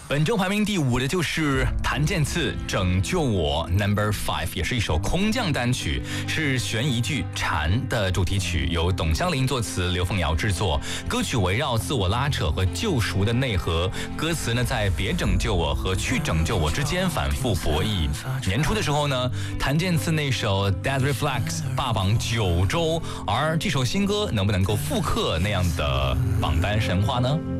本周排名第5的就是谭健次《拯救我》No.5，也是一首空降单曲，是悬疑剧《蝉》的主题曲，由董香玲作词，刘凤瑶制作。歌曲围绕自我拉扯和救赎的内核，歌词呢在别拯救我和去拯救我之间反复博弈。年初的时候呢，谭健次那首《Dead Reflex》霸榜9周，而这首新歌能不能够复刻那样的榜单神话呢？